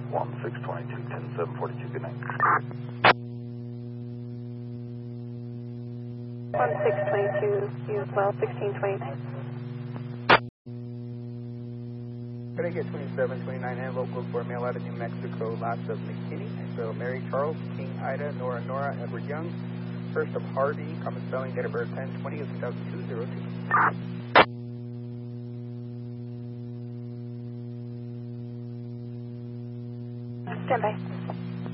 1622, 10742, good night. 1622, you as well, 1622. Could I get 2729 and local for mail out of New Mexico, last of McKinney, so Mary Charles, King Ida, Nora Edward Young, first of Harvey, common spelling, date of birth 10/20 of 2002. Stand by.